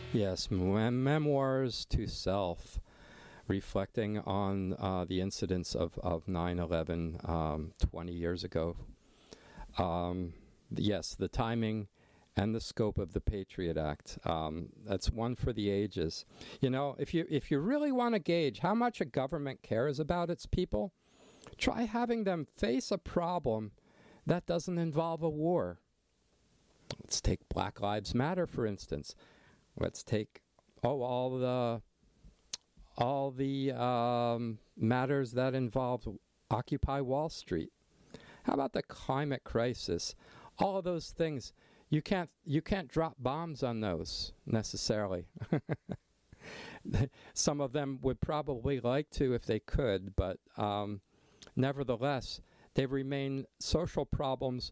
Yes, Memoirs to Self, reflecting on the incidents of 9/11 20 years ago. Yes, the timing and the scope of the Patriot Act. That's one for the ages. You know, if you really want to gauge how much a government cares about its people, try having them face a problem that doesn't involve a war. Let's take Black Lives Matter, for instance. Let's take all the matters that involve Occupy Wall Street. How about the climate crisis? All of those things, you can't drop bombs on those necessarily. Some of them would probably like to if they could, but nevertheless, they remain social problems